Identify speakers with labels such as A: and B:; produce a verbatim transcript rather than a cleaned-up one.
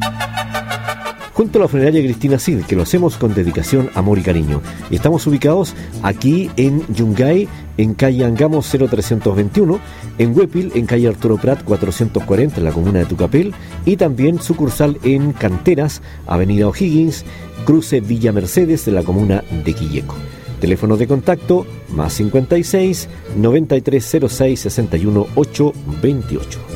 A: Junto a la funeraria Cristina Cid, que lo hacemos con dedicación, amor y cariño. Y estamos ubicados aquí en Yungay, en calle Angamos cero trescientos veintiuno, en Huépil, en calle Arturo Prat cuatrocientos cuarenta, en la comuna de Tucapel, y también sucursal en Canteras, avenida O'Higgins, cruce Villa Mercedes, de la comuna de Quilleco. Teléfono de contacto, más cincuenta y seis, noventa y tres cero seis, sesenta y uno, ochocientos veintiocho.